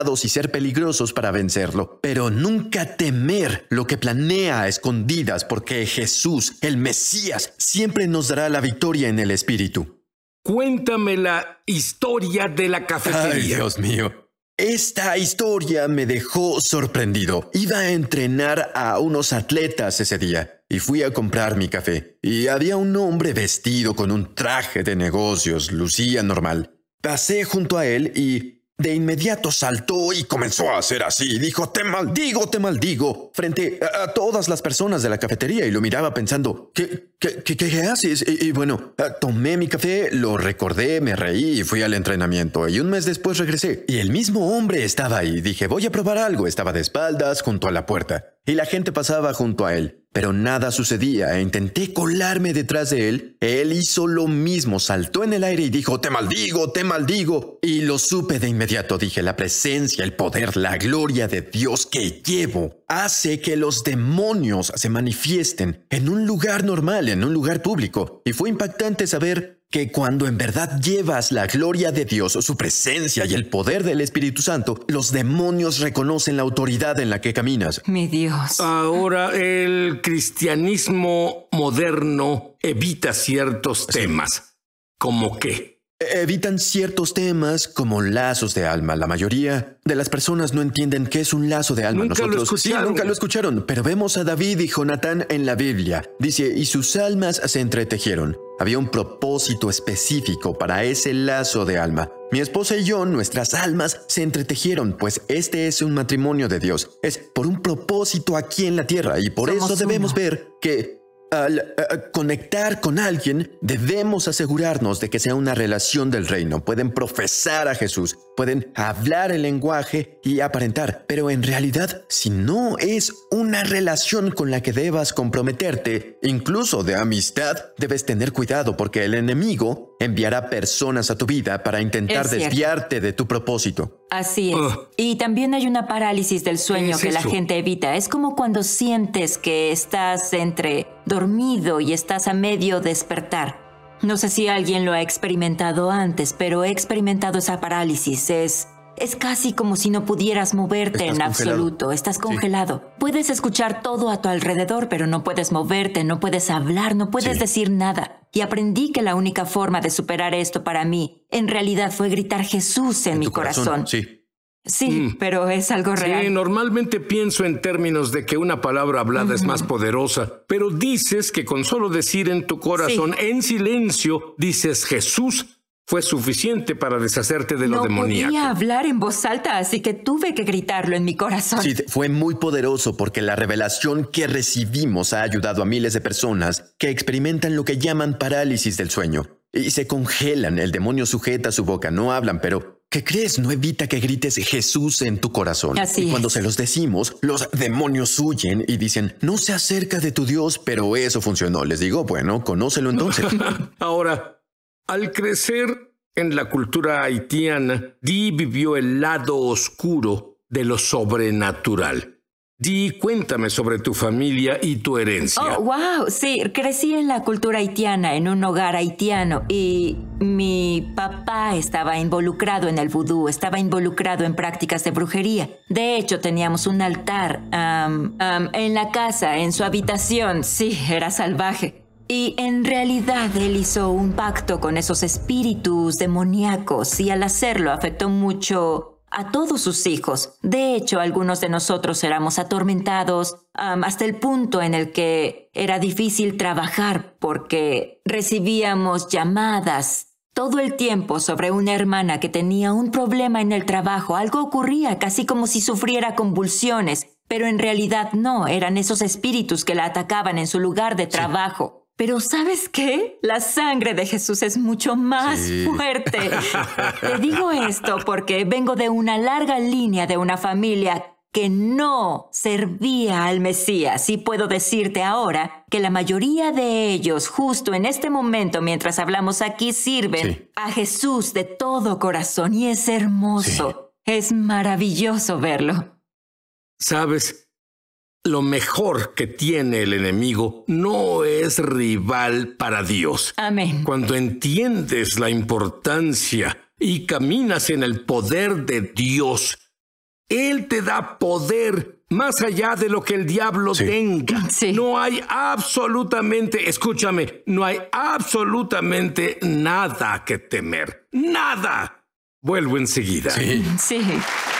y ser peligrosos para vencerlo, pero nunca temer lo que planea a escondidas, porque Jesús, el Mesías, siempre nos dará la victoria en el Espíritu. Cuéntame la historia de la cafetería. Ay, Dios mío. Esta historia me dejó sorprendido. Iba a entrenar a unos atletas ese día y fui a comprar mi café. Y había un hombre vestido con un traje de negocios, lucía normal. Pasé junto a él y de inmediato saltó y comenzó a hacer así. Dijo, te maldigo, frente a todas las personas de la cafetería, y lo miraba pensando, ¿qué haces? Y bueno, tomé mi café, lo recordé, me reí y fui al entrenamiento. Y un mes después regresé y el mismo hombre estaba ahí. Dije, voy a probar algo. Estaba de espaldas junto a la puerta y la gente pasaba junto a él. Pero nada sucedía e intenté colarme detrás de él. Él hizo lo mismo, saltó en el aire y dijo, te maldigo. Y lo supe de inmediato. Dije, la presencia, el poder, la gloria de Dios que llevo hace que los demonios se manifiesten en un lugar normal, en un lugar público. Y fue impactante saber que cuando en verdad llevas la gloria de Dios, su presencia y el poder del Espíritu Santo, los demonios reconocen la autoridad en la que caminas. Mi Dios. Ahora, el cristianismo moderno evita ciertos temas. ¿Cómo qué? Evitan ciertos temas como lazos de alma. La mayoría de las personas no entienden qué es un lazo de alma. Nunca lo escucharon, pero vemos a David y Jonatán en la Biblia. Dice, y sus almas se entretejieron. Había un propósito específico para ese lazo de alma. Mi esposa y yo, nuestras almas se entretejieron, pues este es un matrimonio de Dios. Es por un propósito aquí en la tierra, y por eso debemos ver que al conectar con alguien, debemos asegurarnos de que sea una relación del reino. Pueden profesar a Jesús, pueden hablar el lenguaje y aparentar, pero en realidad, si no es una relación con la que debas comprometerte, incluso de amistad, debes tener cuidado, porque el enemigo enviará personas a tu vida para intentar desviarte de tu propósito. Así es. Y también hay una parálisis del sueño que la gente evita. Es como cuando sientes que estás entre dormido y estás a medio despertar. No sé si alguien lo ha experimentado antes, pero he experimentado esa parálisis. Es casi como si no pudieras moverte en absoluto. Estás congelado. Sí. Puedes escuchar todo a tu alrededor, pero no puedes moverte, no puedes hablar, no puedes decir nada. Y aprendí que la única forma de superar esto para mí, en realidad, fue gritar Jesús en mi corazón. Sí, pero es algo real. Sí, normalmente pienso en términos de que una palabra hablada es más poderosa, pero dices que con solo decir en tu corazón, en silencio, dices Jesús, fue suficiente para deshacerte de lo demoníaco. No podía hablar en voz alta, así que tuve que gritarlo en mi corazón. Sí, fue muy poderoso porque la revelación que recibimos ha ayudado a miles de personas que experimentan lo que llaman parálisis del sueño. Y se congelan, el demonio sujeta su boca, no hablan, pero ¿qué crees? No evita que grites Jesús en tu corazón. Así y cuando es. se los decimos, los demonios huyen y dicen, no se acerca de tu Dios, pero eso funcionó. Les digo, bueno, conócelo entonces. Ahora, al crecer en la cultura haitiana, Dee vivió el lado oscuro de lo sobrenatural. Dee, cuéntame sobre tu familia y tu herencia. Oh, wow, sí, crecí en la cultura haitiana, en un hogar haitiano, y mi papá estaba involucrado en el vudú, estaba involucrado en prácticas de brujería. De hecho, teníamos un altar en la casa, en su habitación. Sí, era salvaje. Y en realidad él hizo un pacto con esos espíritus demoníacos, y al hacerlo afectó mucho a todos sus hijos. De hecho, algunos de nosotros éramos atormentados hasta el punto en el que era difícil trabajar porque recibíamos llamadas todo el tiempo sobre una hermana que tenía un problema en el trabajo. Algo ocurría, casi como si sufriera convulsiones, pero en realidad no, eran esos espíritus que la atacaban en su lugar de trabajo. Pero ¿sabes qué? La sangre de Jesús es mucho más fuerte. Te digo esto porque vengo de una larga línea de una familia que no servía al Mesías. Y puedo decirte ahora que la mayoría de ellos, justo en este momento, mientras hablamos aquí, sirven a Jesús de todo corazón. Y es hermoso. Es maravilloso verlo. ¿Sabes? Lo mejor que tiene el enemigo no es rival para Dios. Amén. Cuando entiendes la importancia y caminas en el poder de Dios, Él te da poder más allá de lo que el diablo tenga. Sí. No hay absolutamente, escúchame, no hay absolutamente nada que temer. ¡Nada! Vuelvo enseguida. Sí.